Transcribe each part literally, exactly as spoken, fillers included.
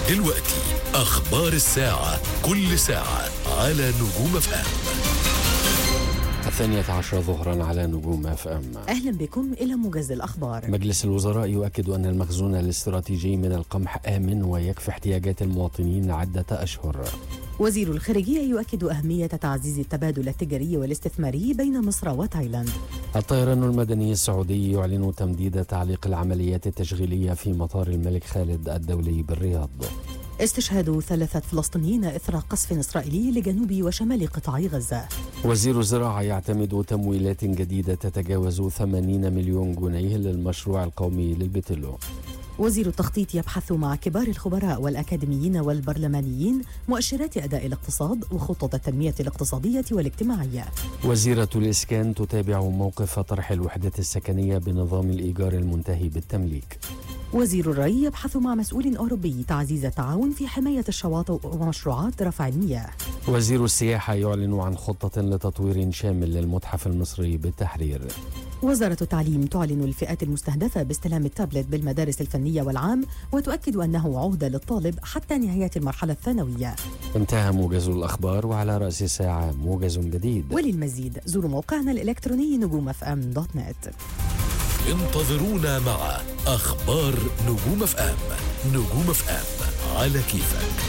دلوقتي أخبار الساعة، كل ساعة على نجوم اف ام. الثانية عشرة ظهرا على نجوم اف ام. أهلا بكم إلى موجز الأخبار. مجلس الوزراء يؤكد أن المخزون الاستراتيجي من القمح آمن ويكفي احتياجات المواطنين عدة أشهر. وزير الخارجية يؤكد أهمية تعزيز التبادل التجاري والاستثماري بين مصر وتايلاند. الطيران المدني السعودي يعلن تمديد تعليق العمليات التشغيلية في مطار الملك خالد الدولي بالرياض. استشهاد ثلاثة فلسطينيين إثر قصف إسرائيلي لجنوب وشمال قطاع غزة. وزير الزراعة يعتمد تمويلات جديدة تتجاوز ثمانين مليون جنيه للمشروع القومي للبتلو. وزير التخطيط يبحث مع كبار الخبراء والأكاديميين والبرلمانيين مؤشرات أداء الاقتصاد وخطط التنمية الاقتصادية والاجتماعية. وزيرة الإسكان تتابع موقف طرح الوحدة السكنية بنظام الإيجار المنتهي بالتمليك. وزير الري يبحث مع مسؤول أوروبي تعزيز التعاون في حماية الشواطئ ومشروعات رفع المياه. وزير السياحة يعلن عن خطة لتطوير شامل للمتحف المصري بالتحرير. وزارة التعليم تعلن الفئات المستهدفة باستلام التابلت بالمدارس الفنية والعام وتؤكد أنه عودة للطالب حتى نهاية المرحلة الثانوية. انتهى موجز الأخبار، وعلى رأس الساعة موجز جديد. وللمزيد زوروا موقعنا الإلكتروني نجوم اف ام دوت نت. انتظرونا مع أخبار نجوم اف ام. نجوم اف ام على كيفك.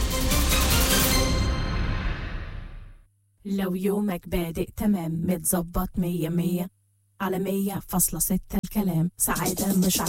لو يومك بادئ تمام متظبط مية مية على مية فاصلة ستة الكلام سعادة مش